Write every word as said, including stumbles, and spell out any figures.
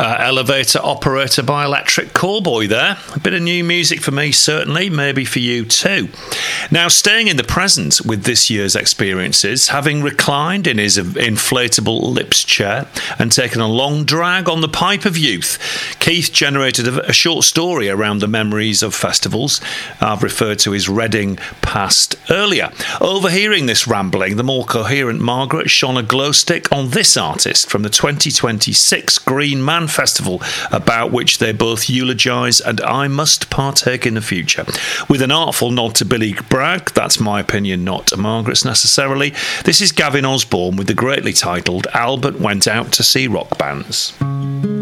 Uh, elevator Operator by Electric Callboy there. A bit of new music for me, certainly, maybe for you too. Now, staying in the present with this year's experiences, having reclined in his inflatable lips chair and taken a long drag on the pipe of youth, Keith generated a, a short story around the memories of festivals. I've referred to his Reading past earlier. Overhearing this rambling, the more coherent Margaret shone a glow stick on this artist from the twenty twenty-six Green Man Festival, about which they both eulogise and I must partake in the future. With an artful nod to Billy Bragg, that's my opinion, not Margaret's necessarily, this is Gavin Osborne with the greatly titled Albert Went Out to See Rock Bands.